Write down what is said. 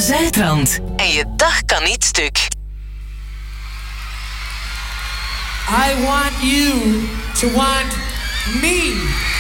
Zuidrand. En je dag kan niet stuk. I want you to want me.